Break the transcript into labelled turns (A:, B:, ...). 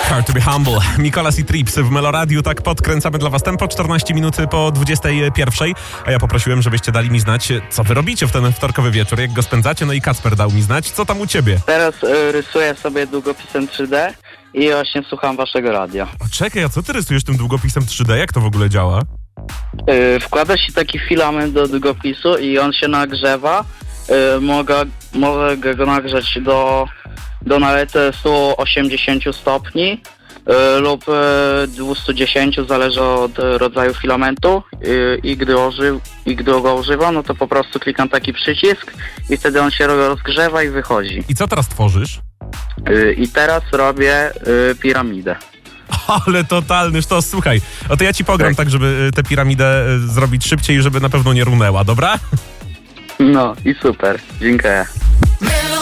A: Hard to be humble. Mikolas i Trips w Meloradiu. Tak podkręcamy dla was tempo. 14 minut po 21. A ja poprosiłem, żebyście dali mi znać, co wy robicie w ten wtorkowy wieczór, jak go spędzacie. No i Kacper dał mi znać, co tam u ciebie.
B: Teraz rysuję sobie długopisem 3D i właśnie słucham waszego radia.
A: A czekaj, a co ty rysujesz tym długopisem 3D? Jak to w ogóle działa?
B: Wkłada się taki filament do długopisu i on się nagrzewa. Mogę go nagrzać do nawet 180 stopni lub 210, zależy od rodzaju filamentu i gdy go używam, no to po prostu klikam taki przycisk i wtedy on się rozgrzewa i wychodzi.
A: I co teraz tworzysz?
B: I teraz robię piramidę.
A: Ale totalny sztos, słuchaj. O to ja ci pogram tak, żeby tę piramidę zrobić szybciej, żeby na pewno nie runęła, dobra?
B: No i super, dziękuję.